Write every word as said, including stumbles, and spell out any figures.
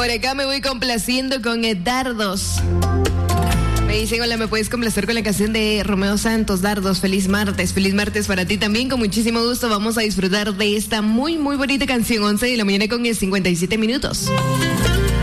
Por acá me voy complaciendo con eh, Dardos. Me dicen, hola, ¿me puedes complacer con la canción de Romeo Santos, Dardos? Feliz martes, feliz martes para ti también. Con muchísimo gusto vamos a disfrutar de esta muy, muy bonita canción. once de la mañana con cincuenta y siete minutos.